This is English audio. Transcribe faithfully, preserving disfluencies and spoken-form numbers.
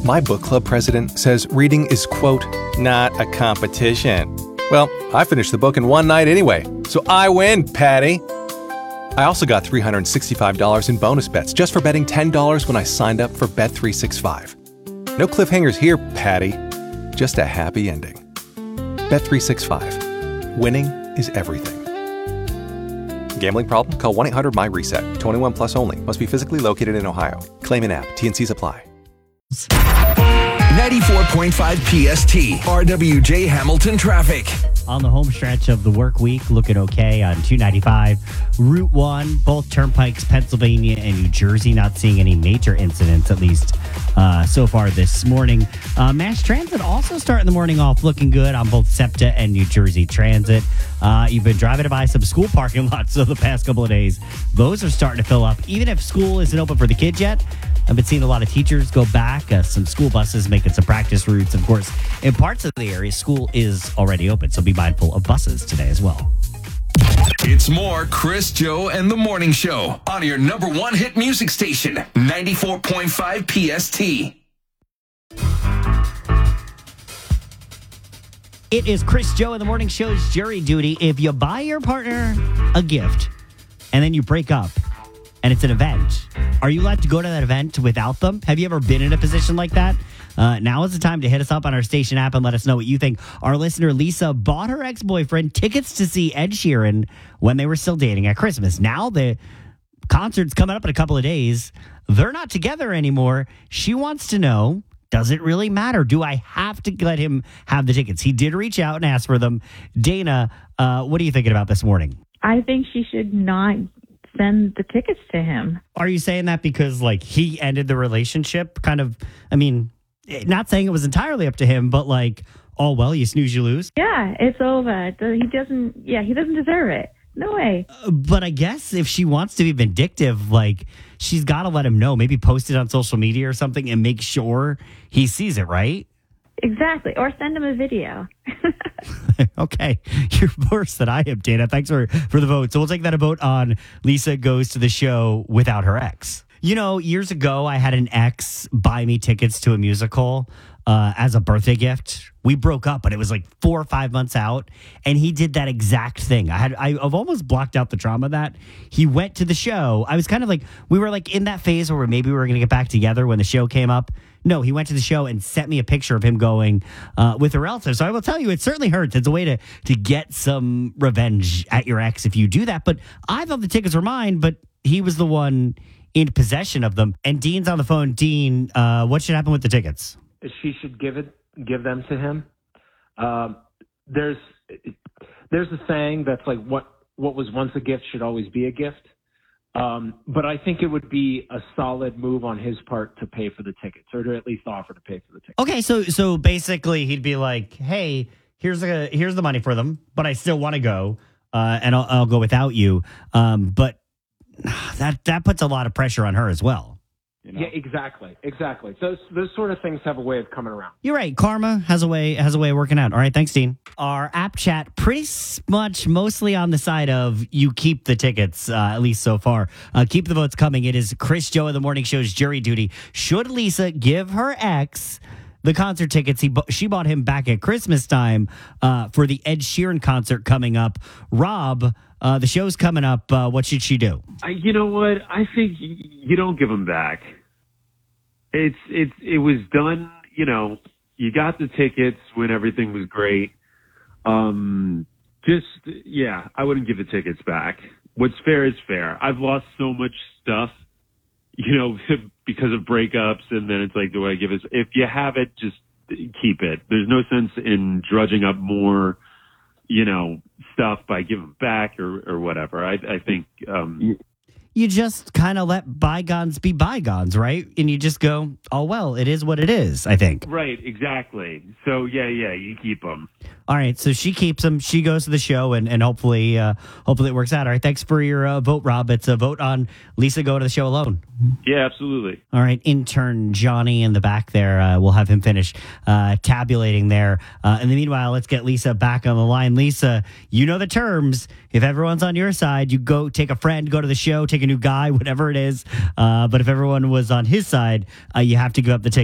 My book club president says reading is, quote, not a competition. Well, I finished the book in one night anyway, so I win, Patty. I also got three hundred sixty-five dollars in bonus bets just for betting ten dollars when I signed up for Bet three sixty-five. No cliffhangers here, Patty. Just a happy ending. Bet three sixty-five. Winning is everything. Gambling problem? Call one eight hundred my reset. twenty-one plus only. Must be physically located in Ohio. Claim in app. T N Cs apply. ninety-four point five P S T, R W J Hamilton traffic. On the home stretch of the work week, looking okay on two ninety-five, Route one, both turnpikes, Pennsylvania and New Jersey, not seeing any major incidents, at least uh, so far this morning. Uh, Mass Transit also starting the morning off looking good on both SEPTA and New Jersey Transit. Uh, you've been driving by some school parking lots over the past couple of days. Those are starting to fill up, even if school isn't open for the kids yet. I've been seeing a lot of teachers go back, uh, some school buses making some practice routes. Of course, in parts of the area, school is already open, so be mindful of buses today as well. It's more Chris, Joe, and the Morning Show on your number one hit music station, ninety-four point five P S T. It is Chris, Joe, and the Morning Show's jury duty. If you buy your partner a gift and then you break up, and it's an event, are you allowed to go to that event without them? Have you ever been in a position like that? Uh, now is the time to hit us up on our station app and let us know what you think. Our listener, Lisa, bought her ex-boyfriend tickets to see Ed Sheeran when they were still dating at Christmas. Now the concert's coming up in a couple of days. They're not together anymore. She wants to know, does it really matter? Do I have to let him have the tickets? He did reach out and ask for them. Dana, uh, what are you thinking about this morning? I think she should not send the tickets to him. Are you saying that because, like, he ended the relationship? Kind of, I mean, not saying it was entirely up to him, but, like, oh, well, you snooze, you lose? Yeah, it's over. He doesn't, yeah, he doesn't deserve it. No way. Uh, but I guess if she wants to be vindictive, like, she's got to let him know. Maybe post it on social media or something and make sure he sees it, right? Exactly. Or send him a video. Okay. You're worse than I am, Dana. Thanks for, for the vote. So we'll take that a vote on Lisa Goes to the Show without her ex. You know, years ago, I had an ex buy me tickets to a musical uh, as a birthday gift. We broke up, but it was like four or five months out, and he did that exact thing. I had, I, I've almost blocked out the trauma of that. He went to the show. I was kind of like, we were like in that phase where maybe we were going to get back together when the show came up. No, he went to the show and sent me a picture of him going uh, with a relative. So I will tell you, it certainly hurts. It's a way to to get some revenge at your ex if you do that. But I thought the tickets were mine, but he was the one in possession of them. And Dean's on the phone. Dean, uh, what should happen with the tickets? She should give it, give them to him. Um, there's there's a saying that's like what what was once a gift should always be a gift. Um, but I think it would be a solid move on his part to pay for the tickets, or to at least offer to pay for the tickets. Okay, so so basically he'd be like, "Hey, here's a here's the money for them, but I still want to go, uh, and I'll, I'll go without you." Um, but that that puts a lot of pressure on her as well. You know? Yeah, exactly, exactly. Those those sort of things have a way of coming around. You're right. Karma has a way has a way of working out. All right, thanks, Dean. Our app chat pretty much mostly on the side of you keep the tickets, uh, at least so far. Uh, keep the votes coming. It is Chris, Joe, of the Morning Show's jury duty. Should Lisa give her ex the concert tickets he she bought him back at Christmas time uh, for the Ed Sheeran concert coming up? Rob, uh, the show's coming up. Uh, what should she do? I, you know what? I think you don't give them back. It's it's it was done. You know, you got the tickets when everything was great. Um, just yeah, I wouldn't give the tickets back. What's fair is fair. I've lost so much stuff, you know, because of breakups, and then it's like, do I give it? If you have it, just keep it. There's no sense in drudging up more, you know, stuff by giving back or, or whatever. I, I think um, you just kind of let bygones be bygones, right? And you just go, oh, well, it is what it is, I think. Right, exactly. So, yeah, yeah, you keep them. All right, so she keeps them. She goes to the show, and, and hopefully uh, hopefully it works out. All right, thanks for your uh, vote, Rob. It's a vote on Lisa going to the show alone. Yeah, absolutely. All right, intern Johnny in the back there. Uh, we'll have him finish uh, tabulating there. Uh, in the meanwhile, let's get Lisa back on the line. Lisa, you know the terms. If everyone's on your side, you go take a friend, go to the show, take a new guy, whatever it is. Uh, but if everyone was on his side, uh, you have to give up the ticket.